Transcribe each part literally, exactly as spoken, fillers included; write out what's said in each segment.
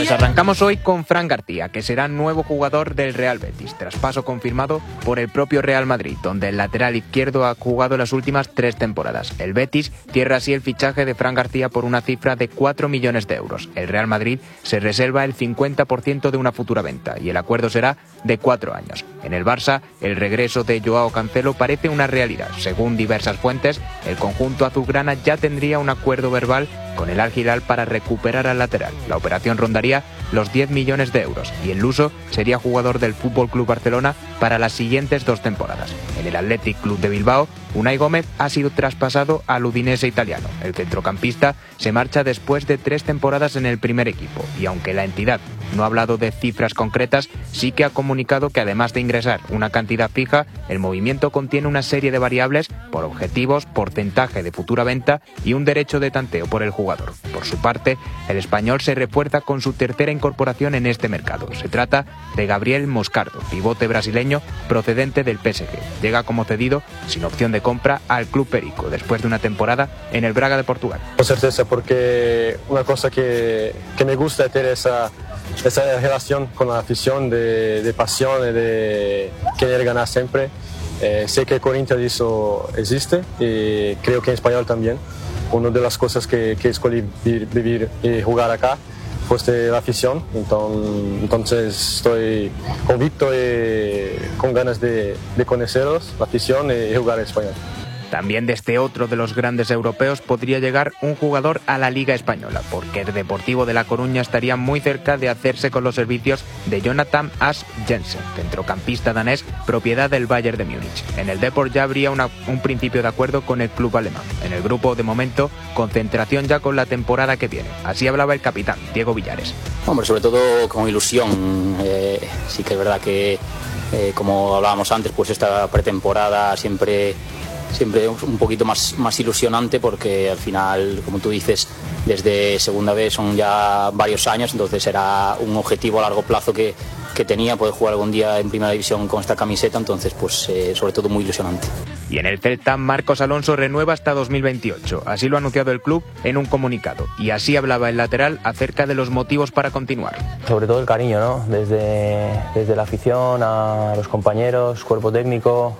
Pues arrancamos hoy con Fran García, que será nuevo jugador del Real Betis, traspaso confirmado por el propio Real Madrid, donde el lateral izquierdo ha jugado las últimas tres temporadas. El Betis cierra así el fichaje de Fran García por una cifra de cuatro millones de euros. El Real Madrid se reserva el cincuenta por ciento de una futura venta y el acuerdo será de cuatro años. En el Barça, el regreso de Joao Cancelo parece una realidad. Según diversas fuentes, el conjunto azulgrana ya tendría un acuerdo verbal con el Al Hilal para recuperar al lateral. La operación rondaría los diez millones de euros y el luso sería jugador del F C Barcelona para las siguientes dos temporadas. En el Athletic Club de Bilbao, Unai Gómez ha sido traspasado al Udinese italiano. El centrocampista se marcha después de tres temporadas en el primer equipo y aunque la entidad no ha hablado de cifras concretas, sí que ha comunicado que además de ingresar una cantidad fija, el movimiento contiene una serie de variables por objetivos, porcentaje de futura venta y un derecho de tanteo por el jugador. Por su parte, el español se refuerza con su tercera incorporación en este mercado. Se trata de Gabriel Moscardo, pivote brasileño procedente del P S G. Llega como cedido, sin opción de compra, al Club Perico, después de una temporada en el Braga de Portugal. Con certeza, porque una cosa que, que me gusta es tener esa, esa relación con la afición, de, de pasión y de querer ganar siempre. Eh, sé que Corinthians eso existe y creo que en español también. Una de las cosas que, que escogí vivir y jugar acá fue la afición, entonces, entonces estoy convicto y con ganas de, de conocerlos, la afición y jugar en español. También desde otro de los grandes europeos podría llegar un jugador a la Liga Española, porque el Deportivo de La Coruña estaría muy cerca de hacerse con los servicios de Jonathan Asch Jensen, centrocampista danés, propiedad del Bayern de Múnich. En el Depor ya habría una, un principio de acuerdo con el club alemán. En el grupo, de momento, concentración ya con la temporada que viene. Así hablaba el capitán, Diego Villares. Hombre, sobre todo con ilusión. Eh, sí que es verdad que, eh, como hablábamos antes, pues esta pretemporada siempre... siempre un poquito más, más ilusionante porque al final, como tú dices, desde segunda vez son ya varios años, entonces era un objetivo a largo plazo que, que tenía, poder jugar algún día en primera división con esta camiseta, entonces pues eh, sobre todo muy ilusionante. Y en el Celta, Marcos Alonso renueva hasta dos mil veintiocho, así lo ha anunciado el club en un comunicado, y así hablaba el lateral acerca de los motivos para continuar. Sobre todo el cariño, ¿no? Desde, desde la afición a los compañeros, cuerpo técnico,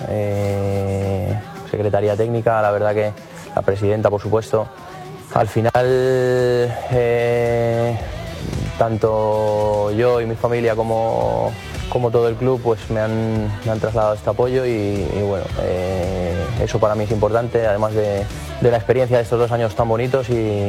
Eh, secretaría técnica, la verdad que la presidenta, por supuesto. Al final, eh, tanto yo y mi familia como, como todo el club pues me han, me han trasladado este apoyo y, y bueno, eh, eso para mí es importante, además de, de la experiencia de estos dos años tan bonitos y,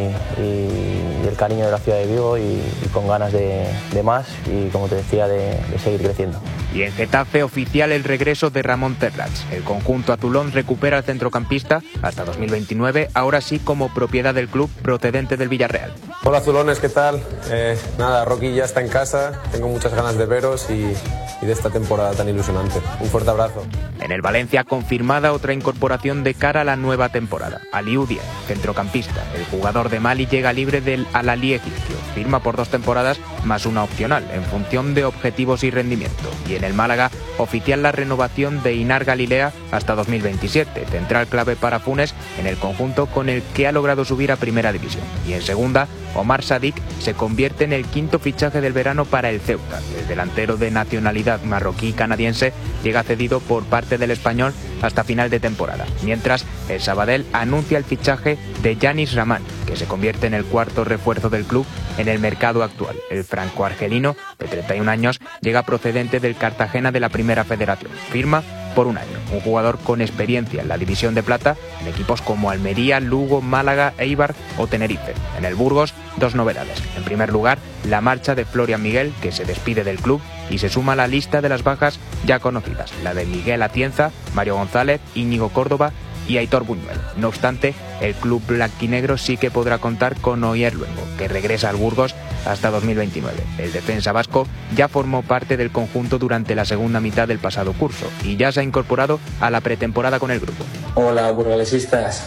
y, y el cariño de la ciudad de Vigo y, y con ganas de, de más y, como te decía, de, de seguir creciendo. Y en Getafe, oficial el regreso de Ramón Terlats. El conjunto azulón recupera al centrocampista hasta dos mil veintinueve, ahora sí como propiedad del club procedente del Villarreal. Hola azulones, ¿qué tal? Eh, nada, Rocky ya está en casa, tengo muchas ganas de veros y, y de esta temporada tan ilusionante. Un fuerte abrazo. En el Valencia, confirmada otra incorporación de cara a la nueva temporada. Aliou Dieng, centrocampista. El jugador de Mali llega libre del Al-Ahly egipcio. Firma por dos temporadas más una opcional, en función de objetivos y rendimiento. Y en el Málaga, oficial la renovación de Inar Galilea hasta dos mil veintisiete, central clave para Funes en el conjunto con el que ha logrado subir a Primera División. Y en segunda, Omar Sadik se convierte en el quinto fichaje del verano para el Ceuta. El delantero de nacionalidad marroquí-canadiense llega cedido por parte del Español hasta final de temporada, mientras el Sabadell anuncia el fichaje de Yanis Rahman, que se convierte en el cuarto refuerzo del club en el mercado actual. El franco-argelino, de treinta y un años, llega procedente del Cartagena de la Primera Federación. Firma por un año. Un jugador con experiencia en la División de Plata, en equipos como Almería, Lugo, Málaga, Eibar o Tenerife. En el Burgos, dos novedades. En primer lugar, la marcha de Florian Miguel, que se despide del club y se suma a la lista de las bajas ya conocidas, la de Miguel Atienza, Mario González, Íñigo Córdoba y Aitor Buñuel. No obstante, el club blanquinegro sí que podrá contar con Oyer Luengo, que regresa al Burgos hasta dos mil veintinueve. El defensa vasco ya formó parte del conjunto durante la segunda mitad del pasado curso y ya se ha incorporado a la pretemporada con el grupo. Hola, burgalesistas.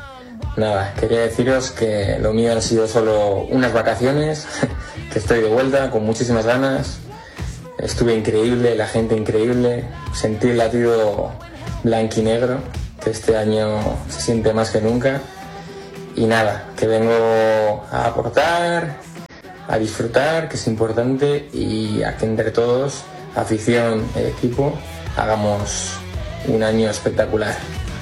Nada, quería deciros que lo mío han sido solo unas vacaciones, que estoy de vuelta con muchísimas ganas. Estuve increíble, la gente increíble, sentí el latido blanquinegro, que este año se siente más que nunca. Y nada, que vengo a aportar, a disfrutar, que es importante, y a que entre todos, afición, equipo, hagamos un año espectacular.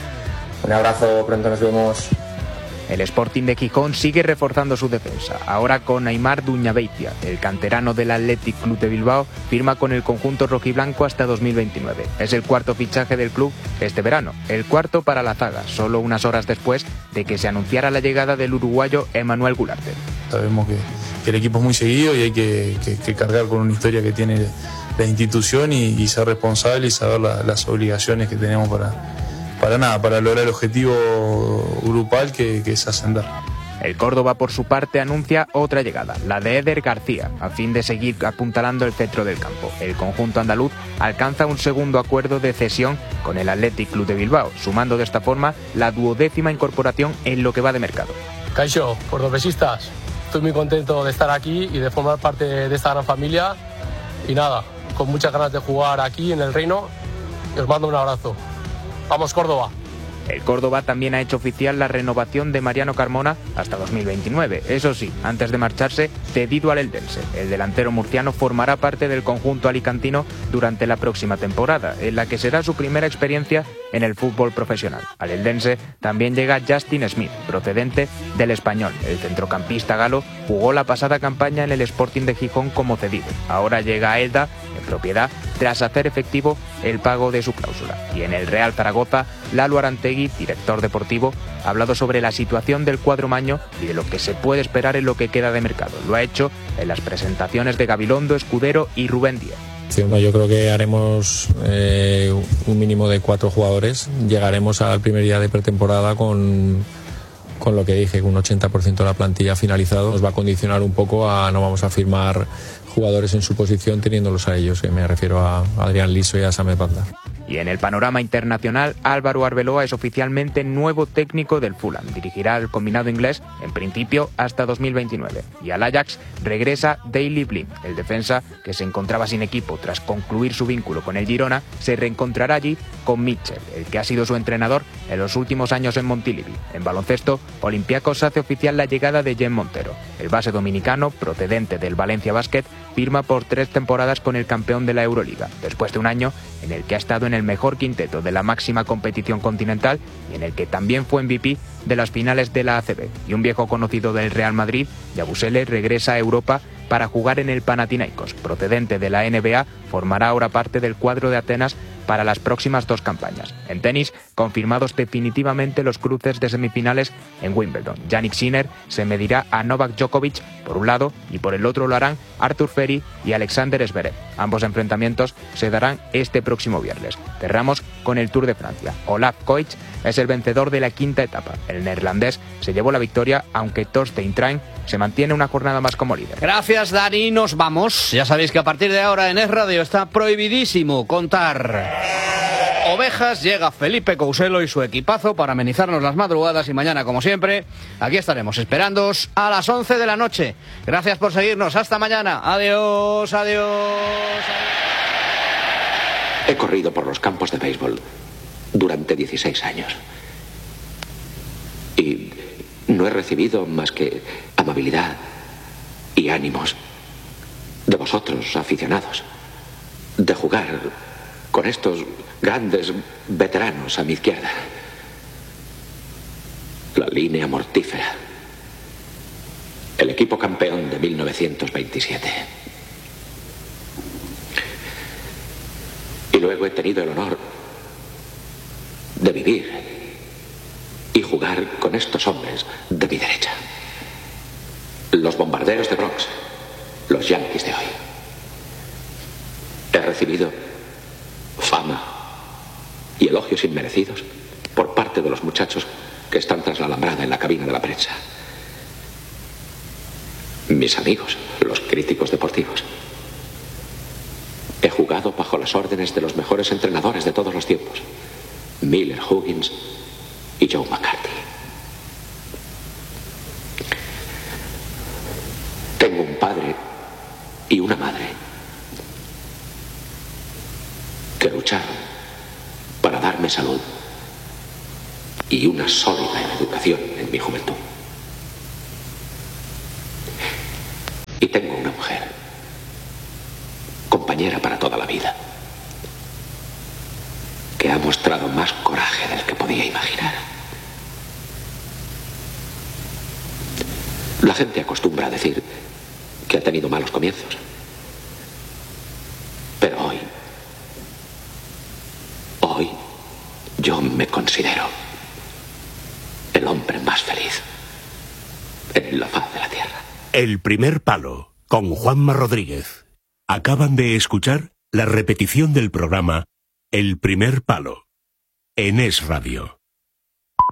Un abrazo, pronto nos vemos. El Sporting de Gijón sigue reforzando su defensa, ahora con Aimar Duñabeitia. El canterano del Athletic Club de Bilbao firma con el conjunto rojiblanco hasta dos mil veintinueve. Es el cuarto fichaje del club este verano, el cuarto para la zaga, solo unas horas después de que se anunciara la llegada del uruguayo Emmanuel Gularte. Sabemos que, que el equipo es muy seguido y hay que, que, que cargar con una historia que tiene la institución y, y ser responsable y saber la, las obligaciones que tenemos para... para nada, para lograr el objetivo grupal que, que es ascender. El Córdoba, por su parte, anuncia otra llegada, la de Eder García, a fin de seguir apuntalando el centro del campo. El conjunto andaluz alcanza un segundo acuerdo de cesión con el Athletic Club de Bilbao, sumando de esta forma la duodécima incorporación en lo que va de mercado. Caixo, cordobesistas, estoy muy contento de estar aquí y de formar parte de esta gran familia. Y nada, con muchas ganas de jugar aquí en el Reino, y os mando un abrazo. ¡Vamos, Córdoba! El Córdoba también ha hecho oficial la renovación de Mariano Carmona hasta dos mil veintinueve. Eso sí, antes de marcharse, cedido al Eldense. El delantero murciano formará parte del conjunto alicantino durante la próxima temporada, en la que será su primera experiencia en el fútbol profesional. Al Eldense también llega Justin Smith, procedente del Español. El centrocampista galo jugó la pasada campaña en el Sporting de Gijón como cedido. Ahora llega a Elda, en propiedad, tras hacer efectivo el pago de su cláusula. Y en el Real Zaragoza, Lalo Arantegui, director deportivo, ha hablado sobre la situación del cuadro maño y de lo que se puede esperar en lo que queda de mercado. Lo ha hecho en las presentaciones de Gabilondo, Escudero y Rubén Díaz. Yo creo que haremos eh, un mínimo de cuatro jugadores. Llegaremos al primer día de pretemporada con, con lo que dije, un ochenta por ciento de la plantilla finalizado. Nos va a condicionar un poco a no vamos a firmar jugadores en su posición teniéndolos a ellos, que me refiero a Adrián Liso y a Samet Banda. Y en el panorama internacional, Álvaro Arbeloa es oficialmente nuevo técnico del Fulham. Dirigirá al combinado inglés, en principio, hasta dos mil veintinueve. Y al Ajax regresa Daley Blind. El defensa, que se encontraba sin equipo tras concluir su vínculo con el Girona, se reencontrará allí con Mitchell, el que ha sido su entrenador en los últimos años en Montilivi. En baloncesto, Olympiacos hace oficial la llegada de Jen Montero. El base dominicano, procedente del Valencia Basket, firma por tres temporadas con el campeón de la Euroliga, después de un año en el que ha estado en el mejor quinteto de la máxima competición continental y en el que también fue M V P de las finales de la A C B. Y un viejo conocido del Real Madrid, Yabusele, regresa a Europa para jugar en el Panathinaikos. Procedente de la N B A, formará ahora parte del cuadro de Atenas para las próximas dos campañas. En tenis, confirmados definitivamente los cruces de semifinales en Wimbledon. Jannik Sinner se medirá a Novak Djokovic por un lado y por el otro lo harán Arthur Ferry y Alexander Zverev. Ambos enfrentamientos se darán este próximo viernes. Cerramos con el Tour de Francia. Olaf Koich es el vencedor de la quinta etapa. El neerlandés se llevó la victoria, aunque Thorstein Trein se mantiene una jornada más como líder. Gracias, Dani. Nos vamos. Ya sabéis que a partir de ahora en Es Radio está prohibidísimo contar ovejas. Llega Felipe Couselo y su equipazo para amenizarnos las madrugadas y mañana, como siempre, aquí estaremos esperándoos a las once de la noche. Gracias por seguirnos. Hasta mañana. Adiós, adiós. He corrido por los campos de béisbol durante dieciséis años. Y no he recibido más que amabilidad y ánimos de vosotros, aficionados, de jugar con estos grandes veteranos a mi izquierda. La línea mortífera. El equipo campeón de mil novecientos veintisiete. Y luego he tenido el honor de vivir y jugar con estos hombres de mi derecha. Los bombarderos de Bronx, los Yankees de hoy. He recibido fama y elogios inmerecidos por parte de los muchachos que están tras la alambrada en la cabina de la prensa. Mis amigos, los críticos deportivos. He jugado bajo las órdenes de los mejores entrenadores de todos los tiempos. Miller, Huggins y Joe McCarthy. Tengo un padre y una madre que lucharon para darme salud y una sólida educación en mi juventud. Y tengo una mujer, compañera para toda la vida, que ha mostrado más coraje del que podía imaginar. La gente acostumbra a decir que ha tenido malos comienzos. Pero hoy, hoy, yo me considero el hombre más feliz en la faz de la tierra. El primer palo, con Juanma Rodríguez. Acaban de escuchar la repetición del programa El primer palo, en Es Radio.